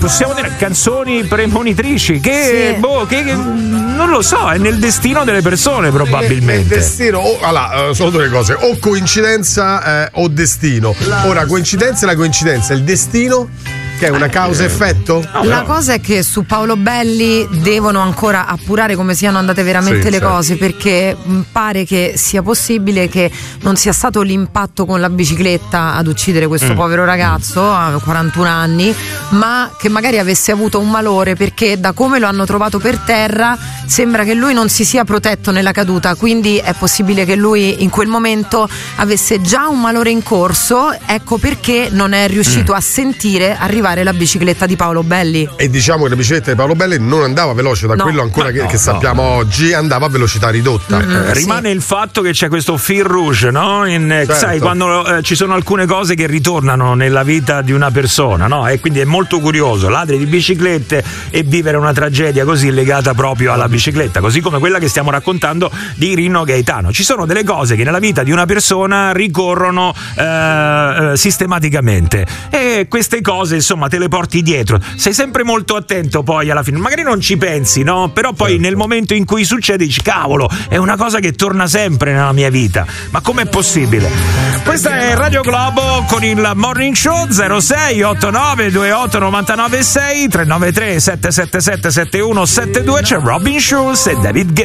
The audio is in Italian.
possiamo dire canzoni premonitrici che, che non lo so, è nel destino delle persone probabilmente. Nel destino, allora, sono due cose, o coincidenza o destino. Ora, coincidenza è la coincidenza, il destino che è una causa-effetto? La cosa è che su Paolo Belli devono ancora appurare come siano andate veramente le cose, perché pare che sia possibile che non sia stato l'impatto con la bicicletta ad uccidere questo povero ragazzo a 41 anni, ma che magari avesse avuto un malore, perché da come lo hanno trovato per terra sembra che lui non si sia protetto nella caduta, quindi è possibile che lui in quel momento avesse già un malore in corso, ecco perché non è riuscito a sentire arrivare la bicicletta di Paolo Belli. E diciamo che la bicicletta di Paolo Belli non andava veloce, da quello ancora che sappiamo oggi, andava a velocità ridotta. Rimane il fatto che c'è questo fil rouge, no? Sai, quando ci sono alcune cose che ritornano nella vita di una persona, no? E quindi è molto curioso, ladri di biciclette e vivere una tragedia così legata proprio alla bicicletta, così come quella che stiamo raccontando di Rino Gaetano. Ci sono delle cose che nella vita di una persona ricorrono sistematicamente, e queste cose insomma te le porti dietro, sei sempre molto attento poi alla fine, magari non ci pensi, no? Però poi nel momento in cui succede dici cavolo, è una cosa che torna sempre nella mia vita, ma com'è possibile? Questa è Radio Globo con il Morning Show. 06 89 28 99 6 393 777 7172. C'è Robin Schulz e David Guetta.